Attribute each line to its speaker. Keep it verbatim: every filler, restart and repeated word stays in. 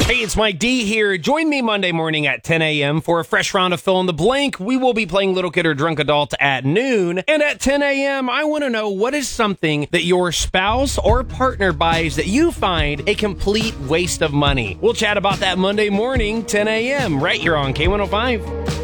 Speaker 1: Hey, it's Mike D here. Join me Monday morning at ten a.m. for a fresh round of Fill in the Blank. We will be playing Little Kid or Drunk Adult at noon. And at ten a.m., I want to know what is something that your spouse or partner buys that you find a complete waste of money. We'll chat about that Monday morning, ten a.m. right here on K one oh five.